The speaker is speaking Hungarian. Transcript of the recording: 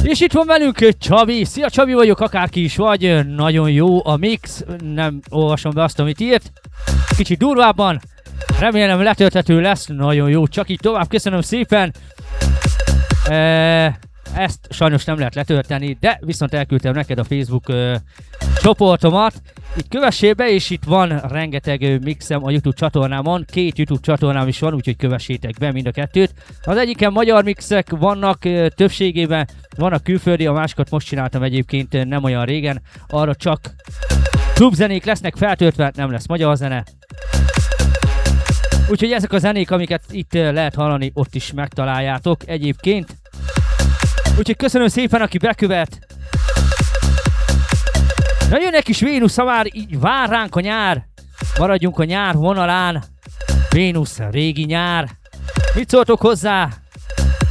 És itt van velünk Csabi. Szia Csabi vagyok, akárki is vagy. Nagyon jó a mix. Nem olvasom be azt, amit írt. Kicsit durvábban. Remélem letölthető lesz. Nagyon jó. Csak így tovább. Köszönöm szépen. Ezt sajnos nem lehet letölteni, de viszont elküldtem neked a Facebook csoportomat. Itt kövessél be, és itt van rengeteg mixem a YouTube csatornámon. 2 YouTube csatornám is van, úgyhogy kövessétek be mind a kettőt. Az egyiken magyar mixek vannak többségében, vannak külföldi, a másikat most csináltam egyébként nem olyan régen. Arra csak klubzenék lesznek feltöltve, nem lesz magyar zene. Úgyhogy ezek a zenék, amiket itt lehet hallani, ott is megtaláljátok egyébként. Úgyhogy köszönöm szépen, aki bekövet. Na jön egy kis Vénusz, ha már így vár ránk a nyár. Maradjunk a nyár vonalán. Vénusz, régi nyár. Mit szóltok hozzá?